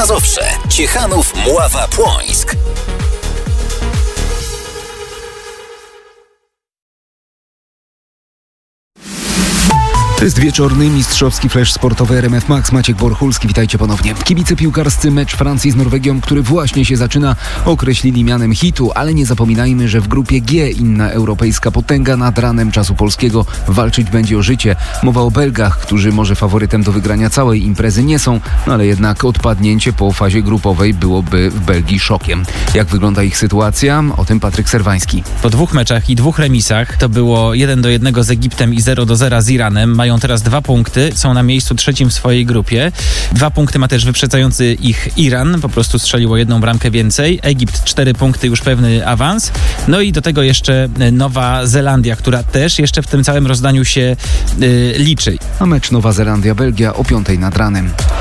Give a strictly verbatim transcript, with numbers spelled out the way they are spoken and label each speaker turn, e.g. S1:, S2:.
S1: Mazowsze, Ciechanów, Mława, Płońsk.
S2: To jest wieczorny, mistrzowski flash sportowy R M F Max. Maciek Borchulski, witajcie ponownie. Kibice piłkarscy mecz Francji z Norwegią, który właśnie się zaczyna, określili mianem hitu, ale nie zapominajmy, że w grupie G inna europejska potęga nad ranem czasu polskiego walczyć będzie o życie. Mowa o Belgach, którzy może faworytem do wygrania całej imprezy nie są, no ale jednak odpadnięcie po fazie grupowej byłoby w Belgii szokiem. Jak wygląda ich sytuacja? O tym Patryk Serwański.
S3: Po dwóch meczach i dwóch remisach, to było jeden do jednego z Egiptem i zero do zera z Iranem, mają teraz dwa punkty, są na miejscu trzecim w swojej grupie. Dwa punkty ma też wyprzedzający ich Iran, po prostu strzeliło jedną bramkę więcej. Egipt cztery punkty, już pewny awans. No i do tego jeszcze Nowa Zelandia, która też jeszcze w tym całym rozdaniu się yy, liczy.
S2: A mecz Nowa Zelandia-Belgia o piątej nad ranem.